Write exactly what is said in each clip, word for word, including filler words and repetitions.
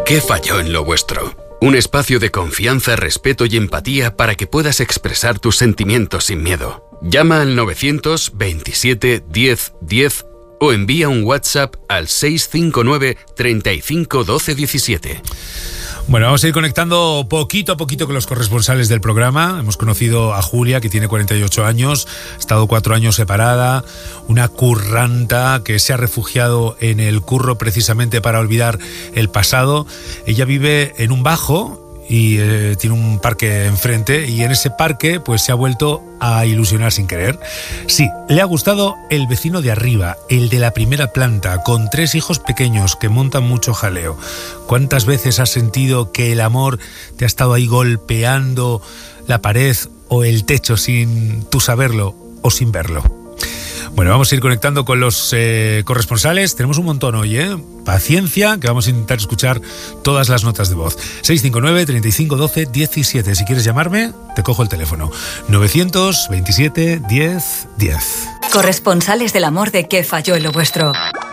¿Qué falló en lo vuestro? Un espacio de confianza, respeto y empatía para que puedas expresar tus sentimientos sin miedo. Llama al novecientos veintisiete diez diez o envía un WhatsApp al seis cinco nueve treinta y cinco doce diecisiete. Bueno, vamos a ir conectando poquito a poquito con los corresponsales del programa. Hemos conocido a Julia, que tiene cuarenta y ocho años, ha estado cuatro años separada, una curranta que se ha refugiado en el curro precisamente para olvidar el pasado. Ella vive en un bajo y eh, tiene un parque enfrente, y en ese parque pues se ha vuelto a ilusionar sin querer. Sí, le ha gustado el vecino de arriba, el de la primera planta, con tres hijos pequeños que montan mucho jaleo. ¿Cuántas veces has sentido que el amor te ha estado ahí golpeando la pared o el techo sin tú saberlo o sin verlo? Bueno, vamos a ir conectando con los eh, corresponsales. Tenemos un montón hoy, ¿eh? Paciencia, que vamos a intentar escuchar todas las notas de voz. seis cinco nueve treinta y cinco doce diecisiete. Si quieres llamarme, te cojo el teléfono. novecientos veintisiete diez diez. Corresponsales del amor de ¿Qué falló en lo vuestro?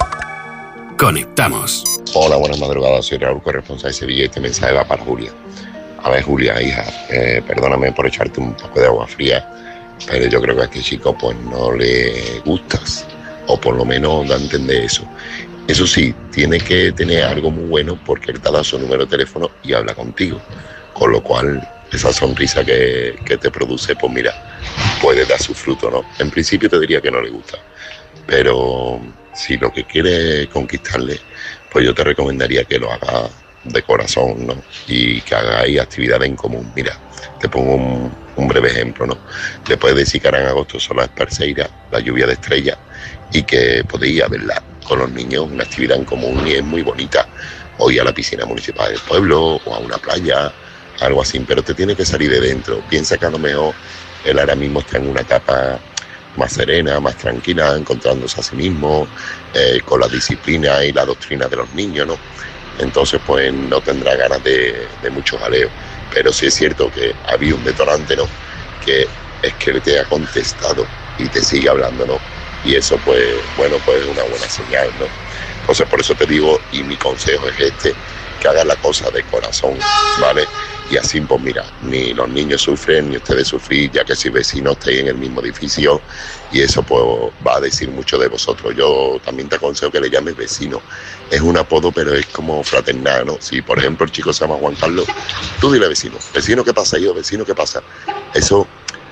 Conectamos. Hola, buenas madrugadas. Soy Raúl, corresponsal de Sevilla, y este mensaje va para Julia. A ver, Julia, hija, eh, perdóname por echarte un poco de agua fría, pero yo creo que a este chico pues no le gustas, o por lo menos da a entender eso. Eso sí, tiene que tener algo muy bueno, porque él te da su número de teléfono y habla contigo, con lo cual esa sonrisa que, que te produce, pues mira, puede dar su fruto, ¿no? En principio te diría que no le gusta, pero si lo que quiere conquistarle, pues yo te recomendaría que lo haga de corazón, ¿no? Y que hagáis actividades en común. Mira, te pongo un, un breve ejemplo, ¿no? Le puedes decir que ahora en agosto son las Perseiras, la lluvia de estrellas, y que podéis ir a verla con los niños, una actividad en común, y es muy bonita. O ir a la piscina municipal del pueblo, o a una playa, algo así, pero te tiene que salir de dentro. Piensa que a lo mejor él ahora mismo está en una etapa más serena, más tranquila, encontrándose a sí mismo, eh, con la disciplina y la doctrina de los niños, ¿no? Entonces pues no tendrá ganas de, de mucho jaleo. Pero sí es cierto que había un detonante, ¿no? Que es que él te ha contestado y te sigue hablando, ¿no? Y eso pues, bueno, pues es una buena señal, ¿no? Entonces por eso te digo, y mi consejo es este, que hagas la cosa de corazón, ¿vale? Y así pues mira, ni los niños sufren, ni ustedes sufrís, ya que si vecinos estáis en el mismo edificio, y eso pues va a decir mucho de vosotros. Yo también te aconsejo que le llames vecino. Es un apodo, pero es como fraternal, ¿no? Si por ejemplo el chico se llama Juan Carlos, tú dile vecino. Vecino, ¿qué pasa? Yo, vecino, ¿qué pasa? Eso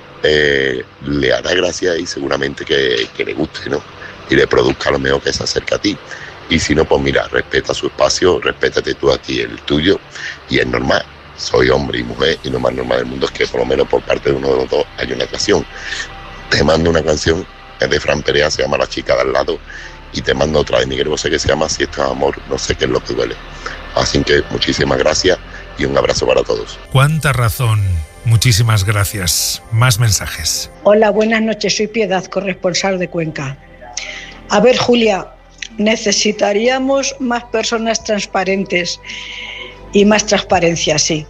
eh, le hará gracia y seguramente que, que le guste, ¿no? Y le produzca a lo mejor que se acerque a ti. Y si no, pues mira, respeta su espacio, respétate tú a ti el tuyo, y es normal. Soy hombre y mujer, y lo más normal del mundo es que por lo menos por parte de uno de los dos haya una canción. Te mando una canción, es de Fran Perea, se llama La chica de al lado, y te mando otra de Miguel Bosé que se llama Si esto es amor, no sé qué es lo que duele. Así que muchísimas gracias y un abrazo para todos. Cuánta razón. Muchísimas gracias. Más mensajes. Hola, buenas noches. Soy Piedad, corresponsal de Cuenca. A ver, Julia, necesitaríamos más personas transparentes y más transparencia, sí.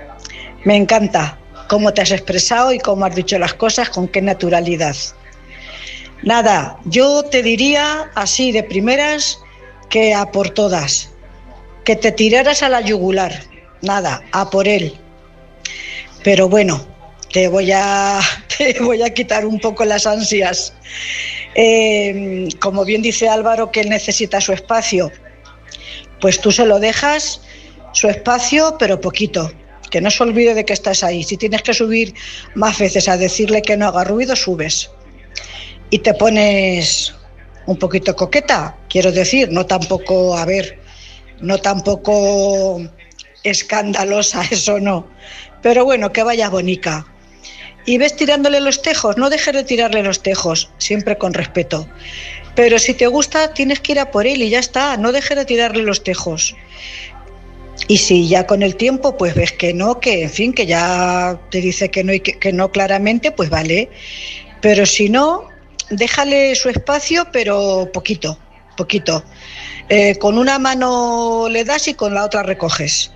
Me encanta cómo te has expresado y cómo has dicho las cosas, con qué naturalidad. Nada, yo te diría así de primeras que a por todas, que te tiraras a la yugular, nada, a por él. Pero bueno, te voy a, te voy a quitar un poco las ansias. Eh, como bien dice Álvaro, que él necesita su espacio, pues tú se lo dejas, su espacio, pero poquito, que no se olvide de que estás ahí. Si tienes que subir más veces a decirle que no haga ruido, subes. Y te pones un poquito coqueta, quiero decir, no tampoco, a ver, no tampoco escandalosa, eso no, pero bueno, que vaya bonica. Y ves tirándole los tejos, no dejes de tirarle los tejos, siempre con respeto. Pero si te gusta, tienes que ir a por él y ya está, no dejes de tirarle los tejos. Y si ya con el tiempo pues ves que no, que en fin, que ya te dice que no y que, que no claramente, pues vale. Pero si no, déjale su espacio, pero poquito, poquito. Eh, con una mano le das y con la otra recoges.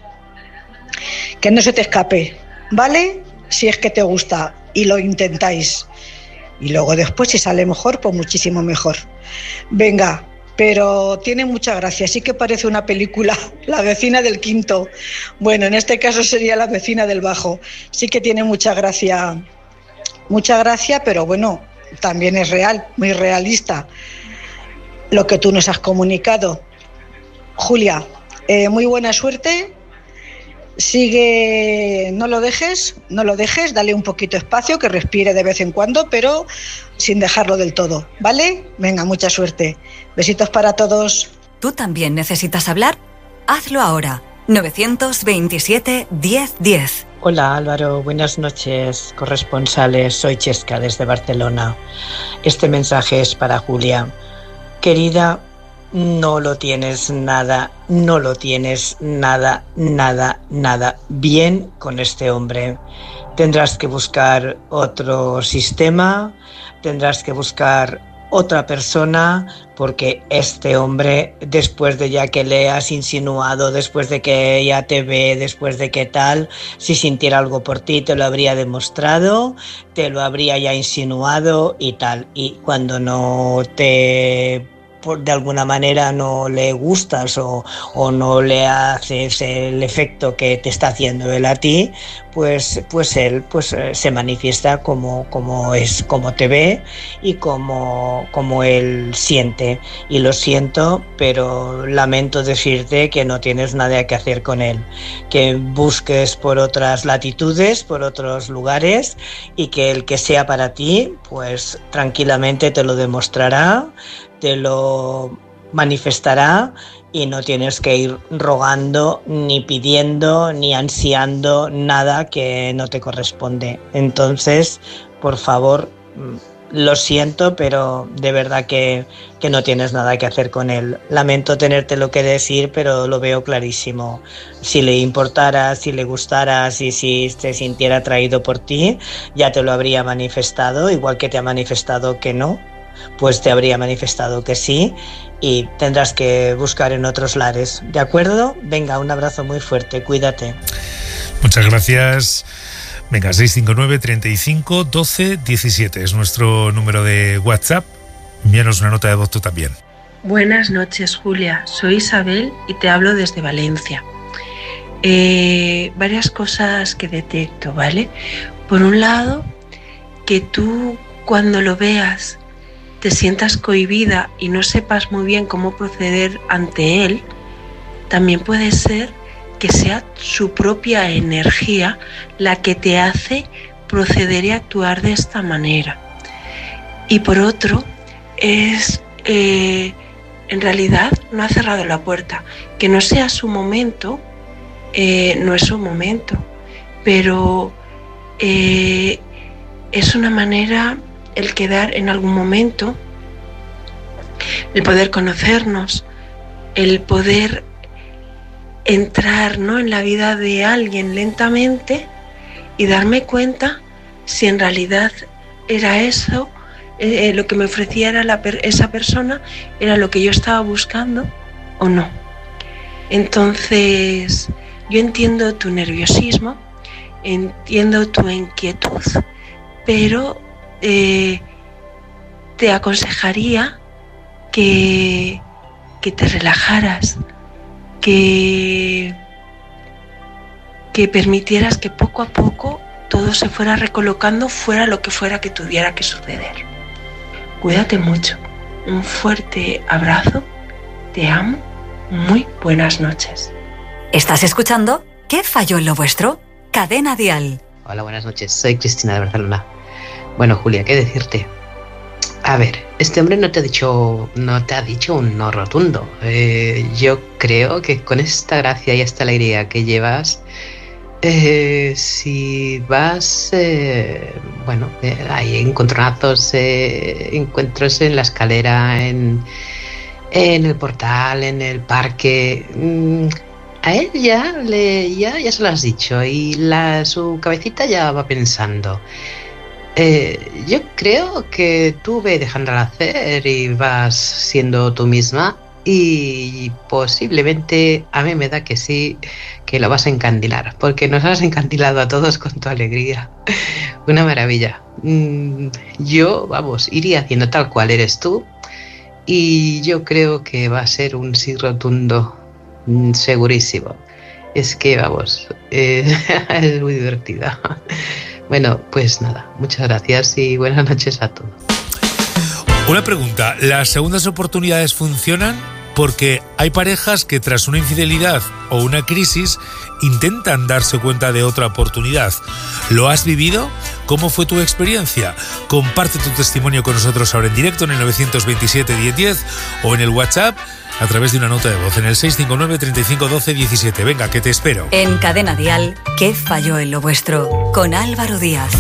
Que no se te escape, ¿vale? Si es que te gusta y lo intentáis. Y luego después, si sale mejor, pues muchísimo mejor. Venga, pero tiene mucha gracia. Sí que parece una película, La vecina del quinto. Bueno, en este caso sería La vecina del bajo. Sí que tiene mucha gracia, mucha gracia, pero bueno, también es real, muy realista lo que tú nos has comunicado. Julia, eh, muy buena suerte. Sigue, no lo dejes, no lo dejes, dale un poquito espacio, que respire de vez en cuando, pero sin dejarlo del todo, ¿vale? Venga, mucha suerte. Besitos para todos. ¿Tú también necesitas hablar? Hazlo ahora. nueve veintisiete, diez, diez. Hola Álvaro, buenas noches, corresponsales. Soy Chesca desde Barcelona. Este mensaje es para Julia. Querida, no lo tienes nada, no lo tienes nada, nada, nada bien con este hombre. Tendrás que buscar otro sistema, tendrás que buscar otra persona, porque este hombre, después de ya que le has insinuado, después de que ya te ve, después de que tal, si sintiera algo por ti te lo habría demostrado, te lo habría ya insinuado y tal. Y cuando no te... Por, de alguna manera no le gustas o, o no le haces el efecto que te está haciendo él a ti, pues, pues él pues, se manifiesta como, como es, como te ve y como, como él siente. Y lo siento, pero lamento decirte que no tienes nada que hacer con él, que busques por otras latitudes, por otros lugares, y que el que sea para ti, pues tranquilamente te lo demostrará, te lo manifestará, y no tienes que ir rogando, ni pidiendo, ni ansiando nada que no te corresponde. Entonces, por favor, lo siento, pero de verdad que, que no tienes nada que hacer con él. Lamento tenerte lo que decir, pero lo veo clarísimo. Si le importara, si le gustara, si, si se sintiera atraído por ti, ya te lo habría manifestado, igual que te ha manifestado que no, pues te habría manifestado que sí, y tendrás que buscar en otros lares, ¿de acuerdo? Venga, un abrazo muy fuerte, cuídate. Muchas gracias. Venga, seis cinco nueve, treinta y cinco, doce, diecisiete es nuestro número de WhatsApp. Envíanos una nota de voz tú también. Buenas noches, Julia. Soy Isabel y te hablo desde Valencia. Eh, varias cosas que detecto, ¿vale? Por un lado, que tú cuando lo veas te sientas cohibida y no sepas muy bien cómo proceder ante él. También puede ser que sea su propia energía la que te hace proceder y actuar de esta manera. Y por otro, es eh, en realidad no ha cerrado la puerta. Que no sea su momento, eh, no es su momento, pero eh, es una manera el quedar en algún momento, el poder conocernos, el poder entrar, ¿no?, en la vida de alguien lentamente y darme cuenta si en realidad era eso, eh, lo que me ofrecía era la per- esa persona, era lo que yo estaba buscando o no. Entonces, yo entiendo tu nerviosismo, entiendo tu inquietud, pero Eh, te aconsejaría que, que te relajaras, que, que permitieras que poco a poco todo se fuera recolocando, fuera lo que fuera que tuviera que suceder. Cuídate mucho. Un fuerte abrazo. Te amo. Muy buenas noches. ¿Estás escuchando? ¿Qué falló en lo vuestro? Cadena Dial. Hola, buenas noches. Soy Cristina de Barcelona. Bueno, Julia, ¿qué decirte? A ver, este hombre no te ha dicho, no te ha dicho un no rotundo. Eh, yo creo que con esta gracia y esta alegría que llevas, eh, si vas, eh, bueno, eh, hay encontronazos, eh, encuentros en la escalera, en, en el portal, en el parque. Mmm, a él ya, le, ya, ya se lo has dicho y la, su cabecita ya va pensando. Eh, yo creo que tú ve dejándola hacer y vas siendo tú misma, y posiblemente a mí me da que sí, que lo vas a encandilar, porque nos has encandilado a todos con tu alegría. Una maravilla. Mm, yo, vamos, iría haciendo tal cual eres tú y yo creo que va a ser un sí rotundo, segurísimo. Es que, vamos, eh, es muy divertida. Bueno, pues nada, muchas gracias y buenas noches a todos. Una pregunta, ¿las segundas oportunidades funcionan? Porque hay parejas que tras una infidelidad o una crisis intentan darse cuenta de otra oportunidad. ¿Lo has vivido? ¿Cómo fue tu experiencia? Comparte tu testimonio con nosotros ahora en directo en el nueve dos siete, diez diez o en el WhatsApp a través de una nota de voz en el seis cinco nueve, treinta y cinco, doce, diecisiete. Venga, que te espero. En Cadena Dial, ¿qué falló en lo vuestro? Con Álvaro Díaz.